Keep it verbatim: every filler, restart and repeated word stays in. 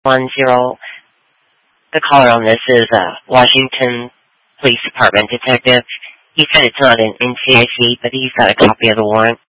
one zero. The caller on this is a Washington Police Department detective. He said it's not an N C I C, but he's got a copy of the warrant.